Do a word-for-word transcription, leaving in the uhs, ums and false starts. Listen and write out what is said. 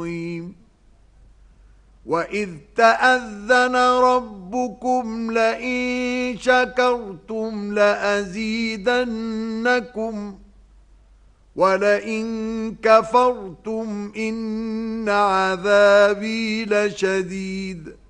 وَإِذْ تَأَذَّنَ رَبُّكُمْ لَئِن شَكَرْتُمْ لَأَزِيدَنَّكُمْ وَلَئِن كَفَرْتُمْ إِنَّ عَذَابِي لَشَدِيدٌ